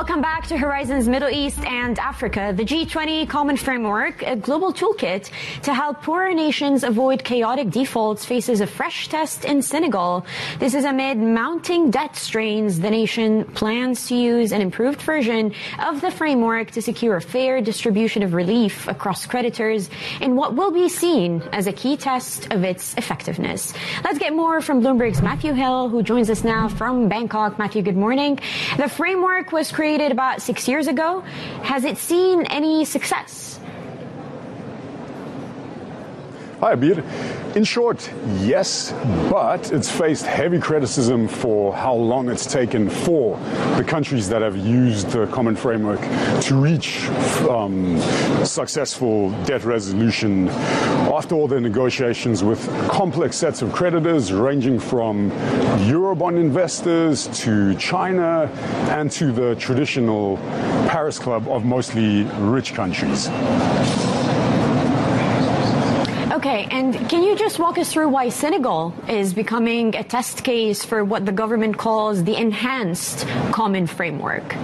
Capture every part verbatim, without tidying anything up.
Welcome back to Horizons Middle East and Africa. The G twenty Common Framework, a global toolkit to help poorer nations avoid chaotic defaults, faces a fresh test in Senegal. This is amid mounting debt strains. The nation plans to use an improved version of the framework to secure a fair distribution of relief across creditors in what will be seen as a key test of its effectiveness. Let's get more from Bloomberg's Matthew Hill, who joins us now from Bangkok. Matthew, good morning. The framework was created about six years ago. Has it seen any success? Hi, Abir. In short, yes, but it's faced heavy criticism for how long it's taken for the countries that have used the common framework to reach um, successful debt resolution after all the negotiations with complex sets of creditors ranging from Eurobond investors to China and to the traditional Paris Club of mostly rich countries. Okay, and can you just walk us through why Senegal is becoming a test case for what the government calls the enhanced common framework?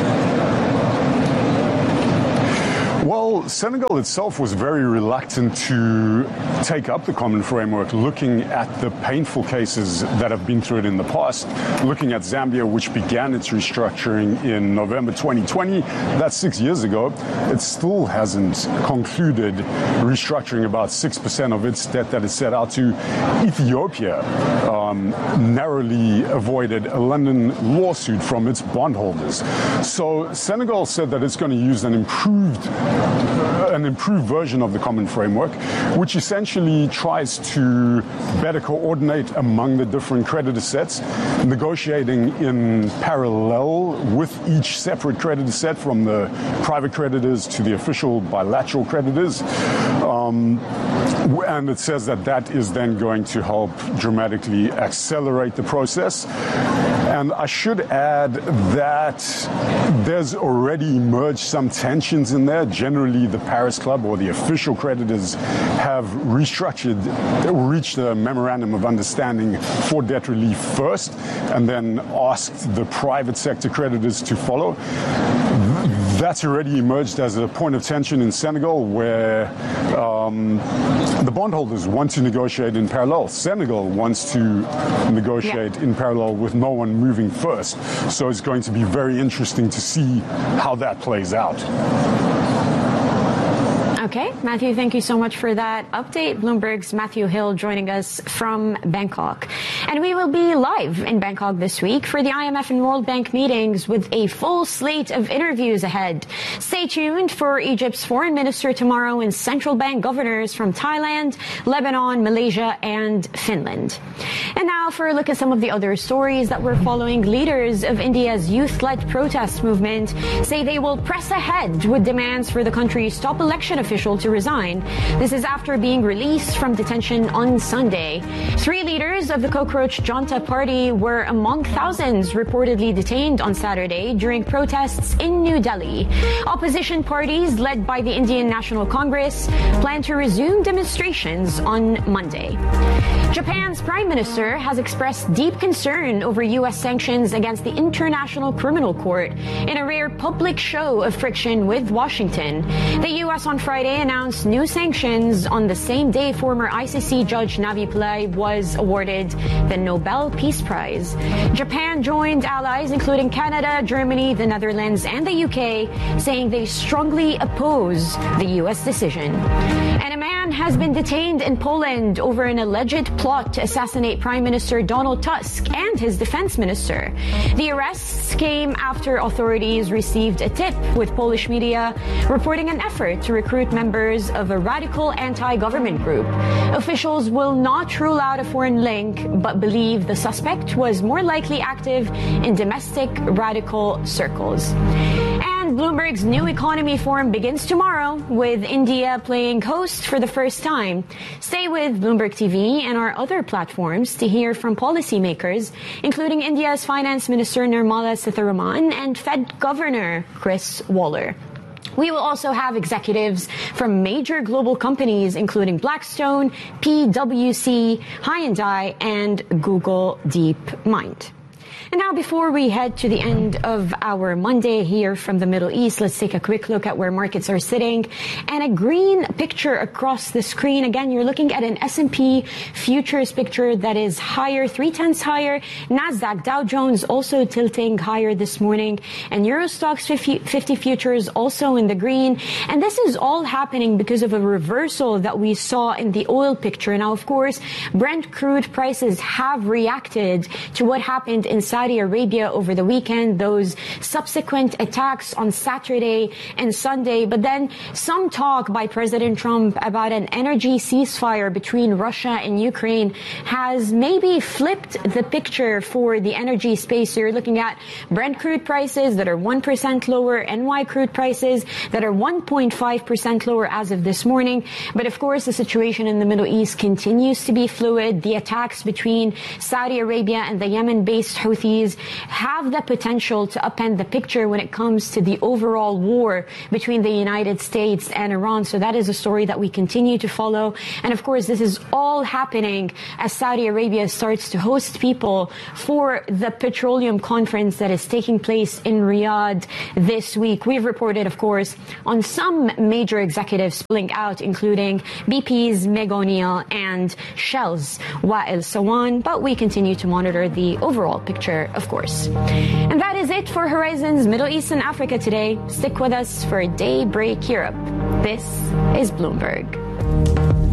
Well, Senegal itself was very reluctant to take up the common framework, looking at the painful cases that have been through it in the past, looking at Zambia, which began its restructuring in November twenty twenty. That's six years ago. It still hasn't concluded restructuring about six percent of its debt that it set out to. Ethiopia um, narrowly avoided a London lawsuit from its bondholders. So Senegal said that it's going to use an improved an improved version of the common framework, which essentially tries to better coordinate among the different creditor sets, negotiating in parallel with each separate creditor set, from the private creditors to the official bilateral creditors. Um, and it says that that is then going to help dramatically accelerate the process. And I should add that there's already emerged some tensions in there. Generally, the Paris Club or the official creditors have restructured, reached a memorandum of understanding for debt relief first, and then asked the private sector creditors to follow. That's already emerged as a point of tension in Senegal, where um, the bondholders want to negotiate in parallel. Senegal wants to negotiate yeah. in parallel with no one moving first. So it's going to be very interesting to see how that plays out. Okay, Matthew, thank you so much for that update. Bloomberg's Matthew Hill joining us from Bangkok. And we will be live in Bangkok this week for the I M F and World Bank meetings with a full slate of interviews ahead. Stay tuned for Egypt's foreign minister tomorrow and central bank governors from Thailand, Lebanon, Malaysia, and Finland. And now for a look at some of the other stories that we're following. Leaders of India's youth-led protest movement say they will press ahead with demands for the country's top election official to resign. This is after being released from detention on Sunday. Three leaders of the Cockroach Janta Party were among thousands reportedly detained on Saturday during protests in New Delhi. Opposition parties led by the Indian National Congress plan to resume demonstrations on Monday. Japan's prime minister has expressed deep concern over U S sanctions against the International Criminal Court in a rare public show of friction with Washington. The U S on Friday announced new sanctions on the same day former I C C judge Navi Pillai was awarded the Nobel Peace Prize. Japan joined allies including Canada, Germany, the Netherlands, and the U K, saying they strongly oppose the U S decision. And a man has been detained in Poland over an alleged plot to assassinate Prime Minister Donald Tusk and his defense minister. The arrests came after authorities received a tip, with Polish media reporting an effort to recruit members of a radical anti-government group. Officials will not rule out a foreign link, but believe the suspect was more likely active in domestic radical circles. And Bloomberg's New Economy Forum begins tomorrow, with India playing host for the first time. Stay with Bloomberg T V and our other platforms to hear from policymakers, including India's Finance Minister Nirmala Sitharaman and Fed Governor Chris Waller. We will also have executives from major global companies, including Blackstone, P W C, Hyundai, and Google DeepMind. And now, before we head to the end of our Monday here from the Middle East, let's take a quick look at where markets are sitting. And a green picture across the screen. Again, you're looking at an S and P futures picture that is higher, three tenths higher. Nasdaq, Dow Jones also tilting higher this morning. And Euro Stoxx fifty futures also in the green. And this is all happening because of a reversal that we saw in the oil picture. Now, of course, Brent crude prices have reacted to what happened in Saudi Arabia over the weekend, those subsequent attacks on Saturday and Sunday. But then some talk by President Trump about an energy ceasefire between Russia and Ukraine has maybe flipped the picture for the energy space. So you're looking at Brent crude prices that are one percent lower, N Y crude prices that are one point five percent lower as of this morning. But of course, the situation in the Middle East continues to be fluid. The attacks between Saudi Arabia and the Yemen-based Houthis have the potential to upend the picture when it comes to the overall war between the United States and Iran. So that is a story that we continue to follow. And of course, this is all happening as Saudi Arabia starts to host people for the petroleum conference that is taking place in Riyadh this week. We've reported, of course, on some major executives pulling out, including B P's Meg O'Neill and Shell's Wael Sawan, but we continue to monitor the overall picture, of course. And that is it for Horizons Middle East and Africa today. Stick with us for Daybreak Europe. This is Bloomberg.